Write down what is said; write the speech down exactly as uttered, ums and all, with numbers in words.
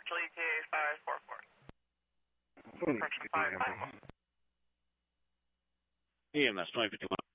Actually, T A five four four. Approaching five five one. E M S twenty fifty-one.